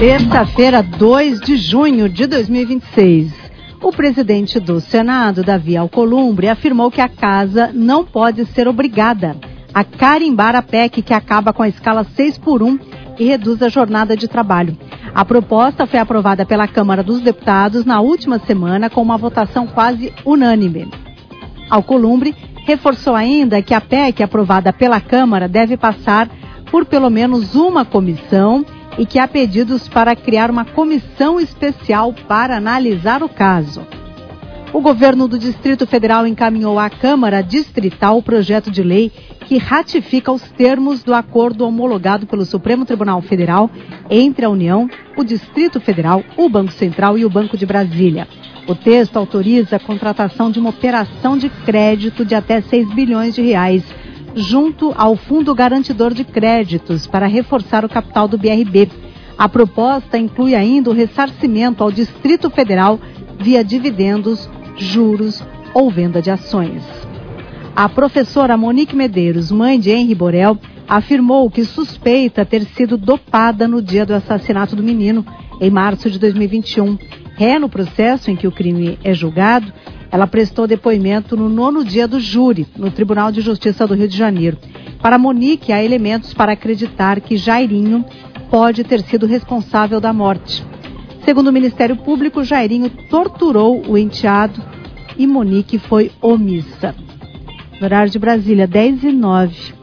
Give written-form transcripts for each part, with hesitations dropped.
Terça-feira, 2 de junho de 2026. O presidente do Senado, Davi Alcolumbre, afirmou que a casa não pode ser obrigada a carimbar a PEC que acaba com a escala 6x1 e reduz a jornada de trabalho. A proposta foi aprovada pela Câmara dos Deputados na última semana com uma votação quase unânime. Alcolumbre reforçou ainda que a PEC aprovada pela Câmara deve passar por pelo menos uma comissão e que há pedidos para criar uma comissão especial para analisar o caso. O governo do Distrito Federal encaminhou à Câmara Distrital o projeto de lei que ratifica os termos do acordo homologado pelo Supremo Tribunal Federal entre a União, o Distrito Federal, o Banco Central e o Banco de Brasília. O texto autoriza a contratação de uma operação de crédito de até 6 bilhões de reais, junto ao Fundo Garantidor de Créditos, para reforçar o capital do BRB. A proposta inclui ainda o ressarcimento ao Distrito Federal via dividendos, juros ou venda de ações. A professora Monique Medeiros, mãe de Henri Borel, afirmou que suspeita ter sido dopada no dia do assassinato do menino, em março de 2021. No processo em que o crime é julgado, ela prestou depoimento no 9º dia do júri, no Tribunal de Justiça do Rio de Janeiro. Para Monique, há elementos para acreditar que Jairinho pode ter sido responsável da morte. Segundo o Ministério Público, Jairinho torturou o enteado e Monique foi omissa. No horário de Brasília, 10h09.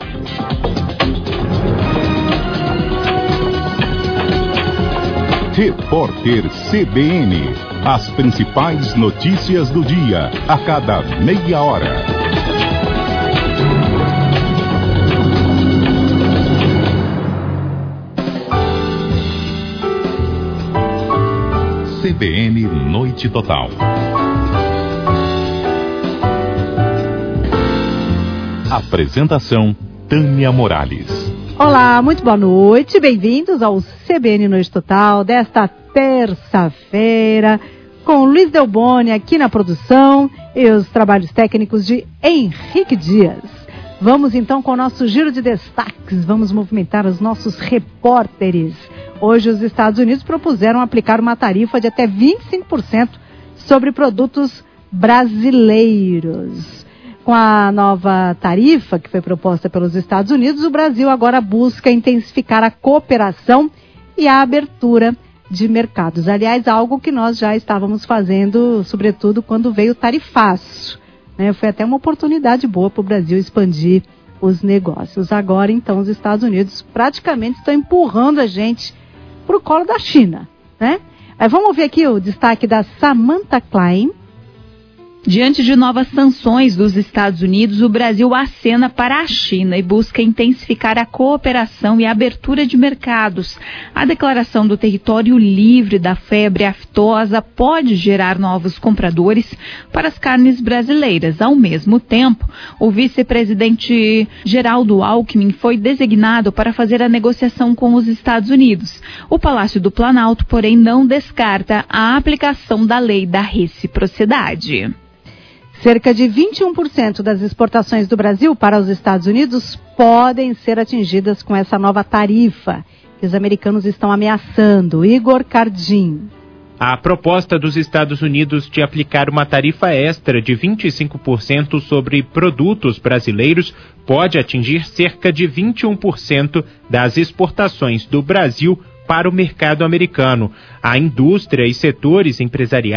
Repórter CBN. As principais notícias do dia, a cada meia hora. CBN Noite Total. Apresentação, Tânia Morales. Olá, muito boa noite, bem-vindos ao CBN Noite Total desta terça-feira, com Luiz Delboni aqui na produção e os trabalhos técnicos de Henrique Dias. Vamos então com o nosso giro de destaques, vamos movimentar os nossos repórteres. Hoje os Estados Unidos propuseram aplicar uma tarifa de até 25% sobre produtos brasileiros. Com a nova tarifa que foi proposta pelos Estados Unidos, o Brasil agora busca intensificar a cooperação e a abertura de mercados. Aliás, algo que nós já estávamos fazendo, sobretudo quando veio o tarifaço, né? Foi até uma oportunidade boa para o Brasil expandir os negócios. Agora, então, os Estados Unidos praticamente estão empurrando a gente para o colo da China, né? Mas vamos ver aqui o destaque da Samantha Klein. Diante de novas sanções dos Estados Unidos, o Brasil acena para a China e busca intensificar a cooperação e a abertura de mercados. A declaração do território livre da febre aftosa pode gerar novos compradores para as carnes brasileiras. Ao mesmo tempo, o vice-presidente Geraldo Alckmin foi designado para fazer a negociação com os Estados Unidos. O Palácio do Planalto, porém, não descarta a aplicação da lei da reciprocidade. Cerca de 21% das exportações do Brasil para os Estados Unidos podem ser atingidas com essa nova tarifa que os americanos estão ameaçando. Igor Cardim. A proposta dos Estados Unidos de aplicar uma tarifa extra de 25% sobre produtos brasileiros pode atingir cerca de 21% das exportações do Brasil para o mercado americano. A indústria e setores empresariais